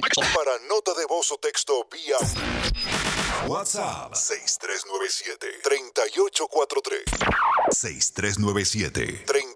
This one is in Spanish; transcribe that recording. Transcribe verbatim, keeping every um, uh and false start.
Para nota de voz o texto vía WhatsApp seis tres nueve siete, tres ocho cuatro tres. seis tres nueve siete, tres